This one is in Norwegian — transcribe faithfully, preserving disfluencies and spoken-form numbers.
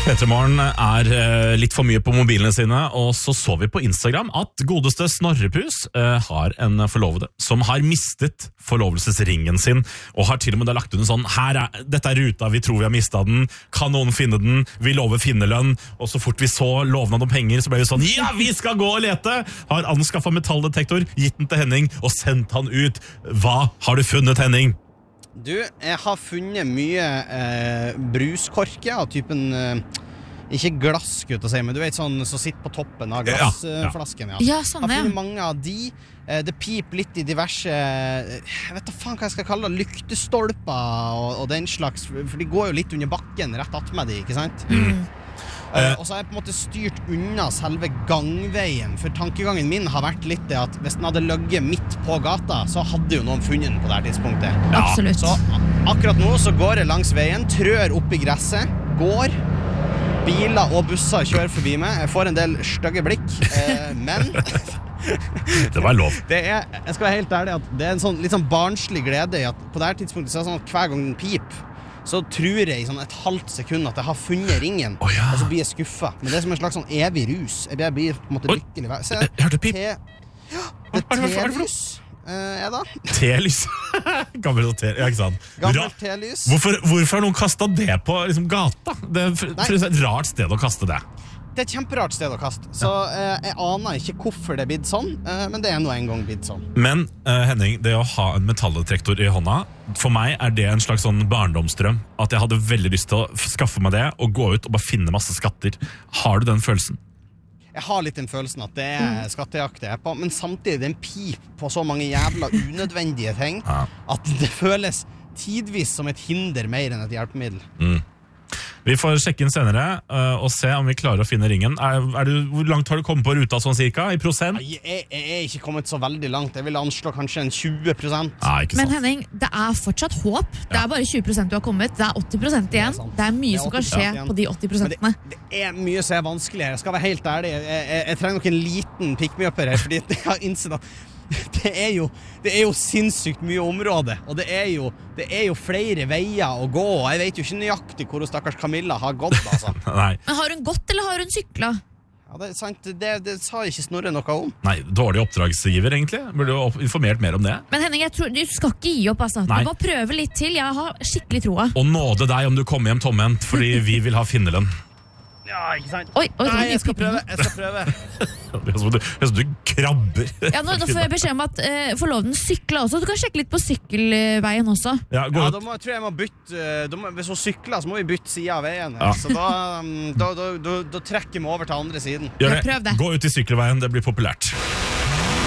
Petter Morgen er uh, litt for mye på mobilene sine, og så så vi på Instagram at godeste Snorrepus uh, har en forlovede som har mistet forlovelsesringen sin, og har til og med da lagt under sånn, her er, dette er ruta, vi tror vi har mistet den, kan noen finne den, vi lover finnerlønn, og så fort vi så lovnad om penger, så ble vi sånn, ja, vi skal gå og lete, har anskaffet metalldetektor, gitt den til Henning, og sendt han ut. Hva har du funnet, Henning? Du, jeg har funnet mye eh, bruskorker av typen, eh, ikke glass, skulle jeg si, men du vet sånn som sitter på toppen av glassflasken. Ja, ja. Ja, sånn, jeg har funnet ja. mange av de. Eh, det piper litt i diverse, jeg vet da faen hva jeg skal kalle det, lyktestolper og, og den slags, for de går jo litt under bakken rett attmed de, ikke sant? Mm. Uh, og så har jeg på en måte styrt unna selve gangveien, for tankegangen min har vært litt det at hvis den hadde løgget midt på gata, så hadde jo noen funnet den på det her tidspunktet. Ja. Absolutt. Så akkurat nå så går jeg langs veien, trør opp i gresset, går, biler og busser kjører forbi meg, jeg får en del stygge blikk, uh, men... Det var lov. Det er, jeg skal være helt ærlig, at det er en sånn, litt sånn barnslig glede i at på det her tidspunktet så er det sånn at hver gang den pip, så tror jeg i sånn et halvt sekund at jeg har funnet ringen, oh, ja. og så blir jeg skuffet. Men det er som en slags sånn evig rus. Jeg blir, jeg blir på en måte lykkelig. Se, jeg, jeg hørte pip. Te, ja, det er telys, uh, er det? Telys? Gammelt te, ja, ikke sant? Gammelt telys. Hvorfor, hvorfor har noen kastet det på liksom, gata? Det er et rart sted å kaste det. Det er et kjemperart sted å kaste. Så uh, jeg aner ikke hvorfor det er blitt sånn, uh, men det er nå en gang blitt sånn. Men uh, Henning, det å ha en metalldetektor i hånda, for meg er det en slags sånn barndomsdrøm. At jeg hadde veldig lyst til å skaffe meg det og gå ut og bare finne masse skatter. Har du den følelsen? Jeg har litt den følelsen at det er skattejakt jeg er på, men samtidig det er en pip på så mange jævla unødvendige ting, ja. At det føles tidvis som et hinder mer enn et hjelpemiddel. Mm. Vi får sjekke inn senere uh, og se om vi klarer å finne ringen. Er, er du, hvor langt har du kommet på ruta sånn cirka, i prosent? Jeg, jeg, jeg er ikke kommet så veldig langt. Jeg vil anslå kanskje en tjue prosent. Ah, Men Henning, det er fortsatt håp. Det er bare tjue prosent du har kommet. Det er åtti prosent igjen. Det er, det er mye det er som kan skje igjen. På de åtti prosentene. Det, det er mye som er vanskelig her. Jeg skal være helt ærlig. Jeg, jeg, jeg trenger nok en liten pick-me-upper her, fordi jeg har innsett at det er, jo, det er jo sinnssykt mye område, og det er, jo, det er jo flere veier å gå, og jeg vet jo ikke nøyaktig hvor stakkars Camilla har gått, altså. Nei. Men har hun gått, eller har hun syklet? Ja, det er sant, det, det sa ikke Snorre noe om. Nei, dårlig oppdragsgiver egentlig. Burde du informert mer om det. Men Henning, jeg tror, du skal ikke gi opp, altså. Nei. Du må prøve litt til, jeg har skikkelig troa. Og nåde deg om du kommer hjem tomhendt, fordi vi vil ha finnerlønn. Ja, ikke sant? Oi, oi, Nei, jeg skal prøve, jeg skal prøve. Det er som du, det er som du krabber. Ja, nå, nå får jeg beskjed om at uh, forloveden sykler også. Du kan sjekke litt på sykkelveien også. Ja, gå ja ut. da må, jeg tror jeg må bytte, da må, hvis hun sykler, så må vi bytte siden av veien. Ja. Så da, um, da, da, da, da trekker vi over til andre siden. Gjør Ja, prøv det. Gå ut i sykkelveien, det blir populært.